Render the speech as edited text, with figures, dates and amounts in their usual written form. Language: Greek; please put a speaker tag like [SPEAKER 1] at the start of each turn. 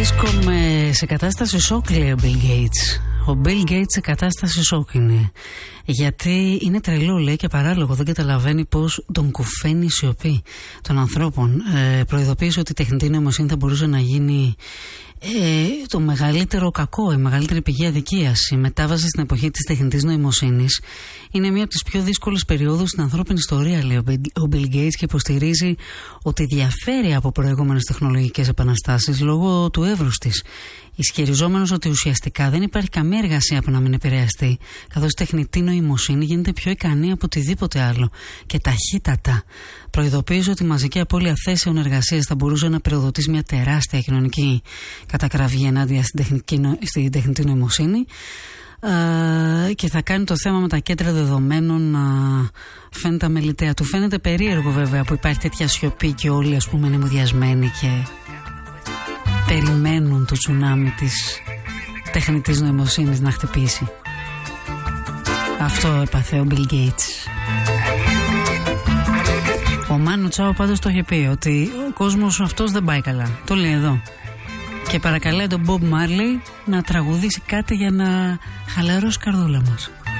[SPEAKER 1] Βρίσκομαι σε κατάσταση σοκ, λέει ο Bill Gates. Ο Bill Gates σε κατάσταση σοκ είναι. Γιατί είναι τρελό, λέει, και παράλογο. Δεν καταλαβαίνει πως τον κουφαίνει η σιωπή των ανθρώπων. Προειδοποίησε ότι η τεχνητή νοημοσύνη θα μπορούσε να γίνει το μεγαλύτερο κακό, η μεγαλύτερη πηγή αδικίας. Η μετάβαση στην εποχή της τεχνητής νοημοσύνης είναι μία από τις πιο δύσκολες περιόδους στην ανθρώπινη ιστορία, λέει ο Bill Gates, και υποστηρίζει ότι διαφέρει από προηγούμενες τεχνολογικές επαναστάσεις λόγω του εύρους της, ισχυριζόμενος ότι ουσιαστικά δεν υπάρχει καμία εργασία που να μην επηρεαστεί, καθώς η τεχνητή νοημοσύνη γίνεται πιο ικανή από οτιδήποτε άλλο και ταχύτατα. Προειδοποίησε ότι η μαζική απώλεια θέσεων εργασίας θα μπορούσε να πυροδοτήσει μια τεράστια κοινωνική κατακραυγή ενάντια στην τεχνητή νοημοσύνη και θα κάνει το θέμα με τα κέντρα δεδομένων να φαίνεται αμεληταία. Του φαίνεται περίεργο βέβαια που υπάρχει τέτοια σιωπή και όλοι, ας πούμε, είναι μουδιασμένοι και περιμένουν το τσουνάμι της τεχνητής νοημοσύνης να χτυπήσει. Αυτό έπαθε ο Bill Gates. Ο Μάνου Τσάο πάντως το είχε πει ότι ο κόσμος αυτός δεν πάει καλά. Το λέει εδώ. Και παρακαλάει τον Bob Marley να τραγουδήσει κάτι για να χαλαρώσει η καρδούλα μας.